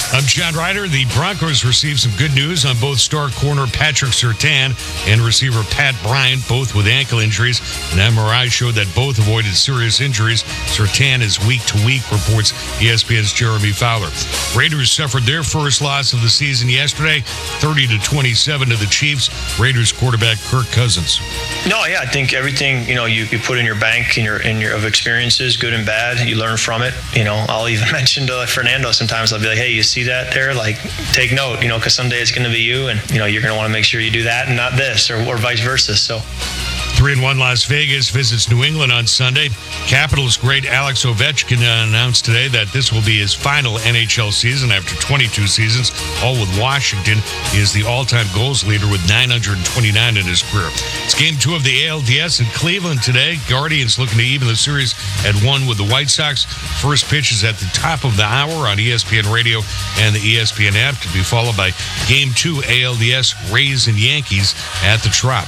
I'm John Ryder. The Broncos received some good news on both star corner Patrick Surtain and receiver Pat Bryant, both with ankle injuries. An MRI showed that both avoided serious injuries. Surtain is week to week, reports ESPN's Jeremy Fowler. Raiders suffered their first loss of the season yesterday, 30-27 to the Chiefs. Raiders quarterback Kirk Cousins. No, yeah, I think everything you put in your bank in your of experiences, good and bad, you learn from it. I'll even mention to Fernando sometimes. I'll be like, hey, you see that there? Like, take note, because someday it's going to be you, and you're going to want to make sure you do that and not this, or vice versa. So. 3-1 Las Vegas visits New England on Sunday. Capitals great Alex Ovechkin announced today that this will be his final NHL season after 22 seasons, all with Washington. He is the all-time goals leader with 929 in his career. It's Game 2 of the ALDS in Cleveland today. Guardians looking to even the series at 1 with the White Sox. First pitch is at the top of the hour on ESPN Radio and the ESPN app, to be followed by Game 2 ALDS Rays and Yankees at the Trop.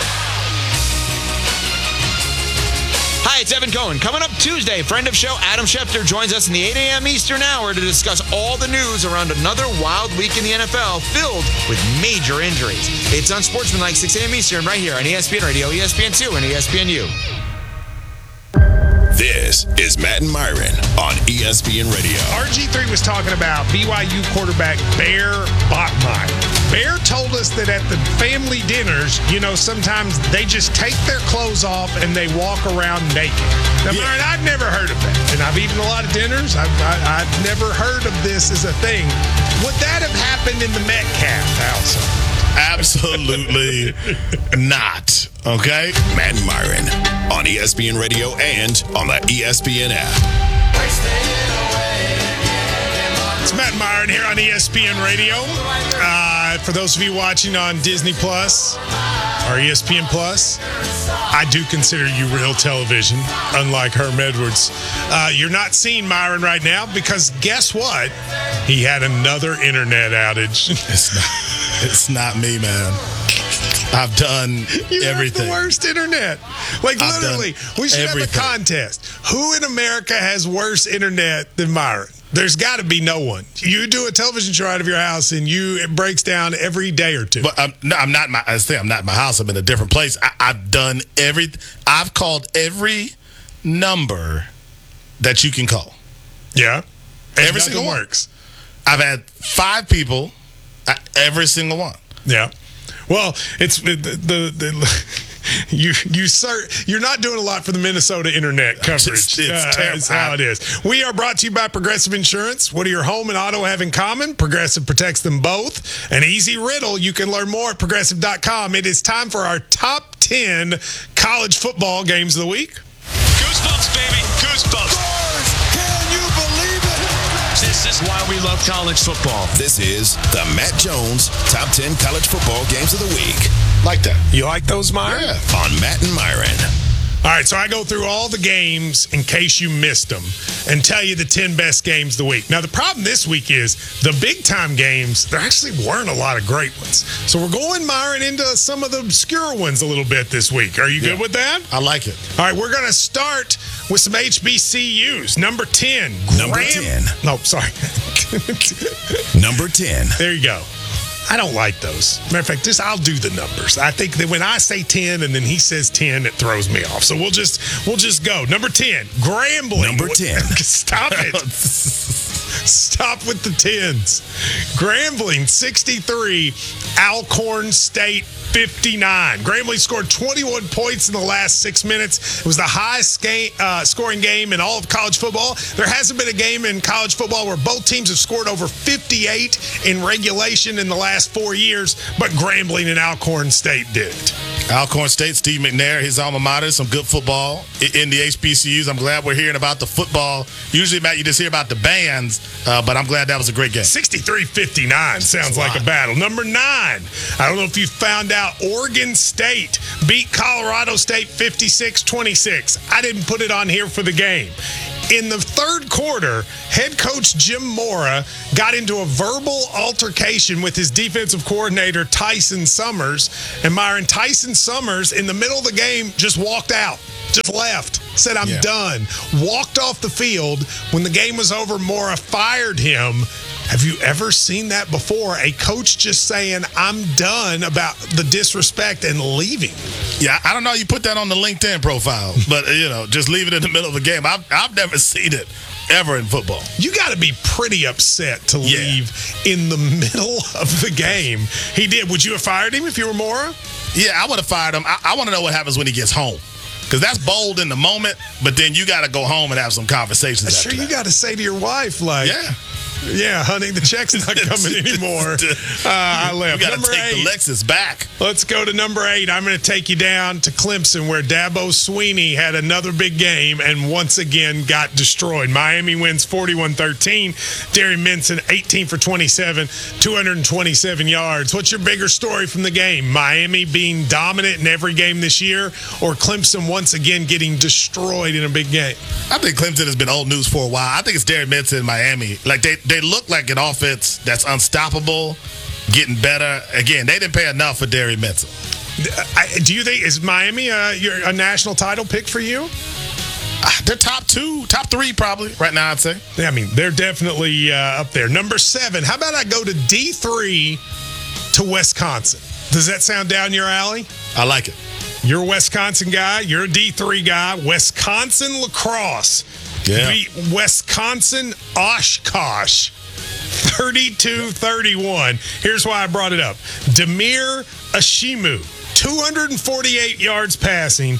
Hi, it's Evan Cohen. Coming up Tuesday, friend of show Adam Schefter joins us in the 8 a.m. Eastern hour to discuss all the news around another wild week in the NFL filled with major injuries. It's Unsportsmanlike, 6 a.m. Eastern, right here on ESPN Radio, ESPN2, and ESPNU. This is Matt and Myron on ESPN Radio. RG3 was talking about BYU quarterback Bear Bachmeier. Bear told us that at the family dinners, sometimes they just take their clothes off and they walk around naked. Now, Myron, I've never heard of that. And I've eaten a lot of dinners. I've never heard of this as a thing. Would that have happened in the Metcalf household? Absolutely not. Okay? Matt and Myron on ESPN Radio and on the ESPN app. It's Matt and Myron here on ESPN Radio. For those of you watching on Disney Plus or ESPN Plus, I do consider you real television, unlike Herm Edwards. You're not seeing Myron right now because guess what? He had another internet outage. It's not me, man. I've done you everything. You have the worst internet. Like, literally, we should have a contest. Who in America has worse internet than Myron? There's got to be no one. You do a television show out of your house, and it breaks down every day or two. But I'm not in my house. I'm in a different place. I've done I've called every number that you can call. Yeah, every single one works. I've had 5 people. Every single one. Yeah. Well, it's you're not doing a lot for the Minnesota internet coverage. It's terrible. That's how it is. We are brought to you by Progressive Insurance. What do your home and auto have in common? Progressive protects them both. An easy riddle. You can learn more at Progressive.com. It is time for our top 10 college football games of the week. Goosebumps, baby. Goosebumps. This is why we love college football. This is the Matt Jones Top 10 College Football Games of the Week. Like that. You like those, Myron? Yeah. On Matt and Myron. All right, so I go through all the games in case you missed them and tell you the 10 best games of the week. Now, the problem this week is the big-time games, there actually weren't a lot of great ones. So we're going, Myron, into some of the obscure ones a little bit this week. Are you good with that? I like it. All right, we're going to start with some HBCUs. Number 10. Number 10. No, sorry. Number 10. There you go. I don't like those. Matter of fact, I'll do the numbers. I think that when I say 10 and then he says 10, it throws me off. So we'll just go. Number 10, Grambling. Number 10. Stop it. Stop with the 10s. Grambling 63, Alcorn State 59. Grambling scored 21 points in the last 6 minutes. It was the highest scoring game in all of college football. There hasn't been a game in college football where both teams have scored over 58 in regulation in the last 4 years, but Grambling and Alcorn State did it. Alcorn State, Steve McNair, his alma mater, some good football in the HBCUs. I'm glad we're hearing about the football. Usually, Matt, you just hear about the bands, but I'm glad that was a great game. 63-59 sounds like a battle. Number 9, I don't know if you found out, Oregon State beat Colorado State 56-26. I didn't put it on here for the game. In the third quarter, head coach Jim Mora got into a verbal altercation with his defensive coordinator, Tyson Summers. And Tyson Summers, in the middle of the game, just walked out, just left, said, I'm done. Walked off the field. When the game was over, Mora fired him Have you ever seen that before? A coach just saying, I'm done about the disrespect and leaving. Yeah, I don't know. You put that on the LinkedIn profile, but, just leave it in the middle of a game. I've never seen it ever in football. You got to be pretty upset to leave in the middle of the game. He did. Would you have fired him if you were Mora? Yeah, I would have fired him. I want to know what happens when he gets home. Because that's bold in the moment, but then you got to go home and have some conversations. Sure, you got to say to your wife, like, yeah, honey, the check's not coming anymore. I left. You got to take the Lexus back. Let's go to number 8. I'm going to take you down to Clemson, where Dabo Swinney had another big game and once again got destroyed. Miami wins 41-13. Darren Minson, 18 for 27, 227 yards. What's your bigger story from the game? Miami being dominant in every game this year, or Clemson once again getting destroyed in a big game? I think Clemson has been old news for a while. I think it's Darren Minson in Miami. Like, they look like an offense that's unstoppable, getting better. Again, they didn't pay enough for Darren Minson. Do you think, is Miami a national title pick for you? They're top 3 probably right now, I'd say. Yeah, I mean, they're definitely up there. Number 7, how about I go to D3 to Wisconsin? Does that sound down your alley? I like it. You're a Wisconsin guy. You're a D3 guy. Wisconsin lacrosse beat Wisconsin Oshkosh 32-31. Here's why I brought it up. Demir Ashimu, 248 yards passing,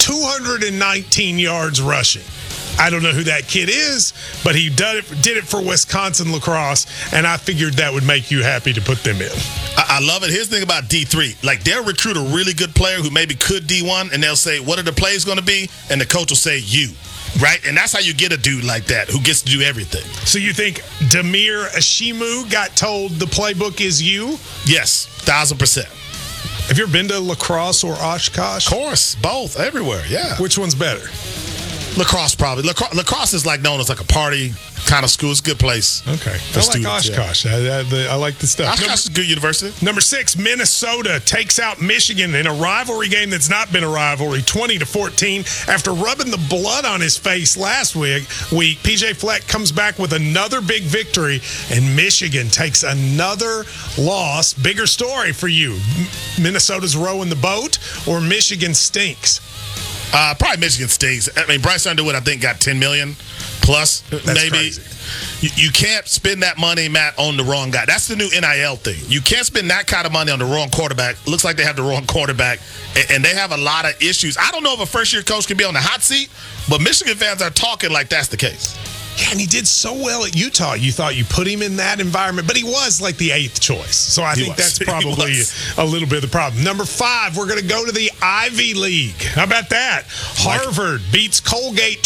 219 yards rushing. I don't know who that kid is, but he did it for Wisconsin lacrosse, and I figured that would make you happy to put them in. I love it. Here's the thing about D3. Like, they'll recruit a really good player who maybe could D1, and they'll say, what are the plays going to be? And the coach will say, you. Right? And that's how you get a dude like that who gets to do everything. So you think Demir Ashimu got told the playbook is you? Yes, 1,000%. Have you ever been to lacrosse or Oshkosh? Of course, both, everywhere, yeah. Which one's better? Lacrosse, probably. Lacrosse is like known as like a party kind of school. It's a good place. Okay. I like Oshkosh. Yeah. I like the stuff. Oshkosh is a good university. Number 6, Minnesota takes out Michigan in a rivalry game that's not been a rivalry, 20-14. After rubbing the blood on his face last week, PJ Fleck comes back with another big victory, and Michigan takes another loss. Bigger story for you. Minnesota's rowing the boat, or Michigan stinks? Probably Michigan stinks. I mean, Bryce Underwood, I think, got $10 million plus. That's maybe. Crazy. You can't spend that money, Matt, on the wrong guy. That's the new NIL thing. You can't spend that kind of money on the wrong quarterback. Looks like they have the wrong quarterback, and they have a lot of issues. I don't know if a first-year coach can be on the hot seat, but Michigan fans are talking like that's the case. Yeah, and he did so well at Utah. You thought you put him in that environment, but he was like the 8th choice. So I think that's probably a little bit of the problem. Number 5, we're going to go to the Ivy League. How about that? Harvard beats Colgate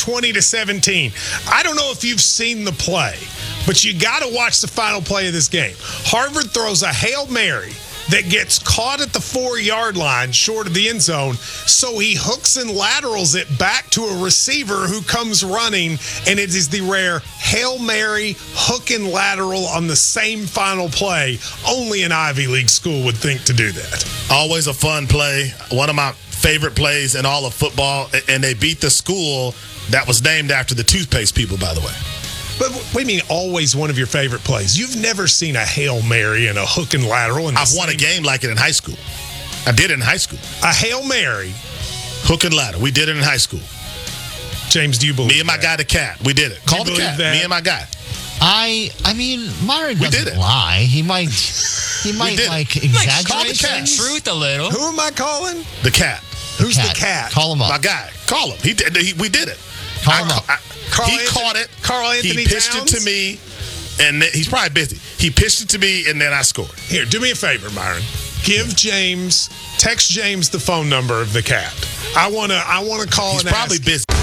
20-17. I don't know if you've seen the play, but you got to watch the final play of this game. Harvard throws a Hail Mary that gets caught at the 4-yard line short of the end zone, so he hooks and laterals it back to a receiver who comes running, and it is the rare Hail Mary hook and lateral on the same final play. Only an Ivy League school would think to do that. Always a fun play. One of my favorite plays in all of football, and they beat the school that was named after the toothpaste people, by the way. But what do you mean always one of your favorite plays? You've never seen a Hail Mary and a hook and lateral. I've won a game like it in high school. I did it in high school. A Hail Mary. Hook and ladder. We did it in high school. James, do you believe Me and my guy, the cat. We did it. Call the cat. That? Me and my guy. I mean, Myron doesn't lie. He might like exaggerate Call the cat. truth a little. Who am I calling? The cat. Who's the cat? Call him up. My guy. Call him. We did it. Call him up. He caught it. Carl Anthony He pitched Towns? it to me, and he's probably busy. He pitched it to me, and then I scored. Here, do me a favor, Myron. Text James the phone number of the cat. I wanna call. He's and probably ask. busy.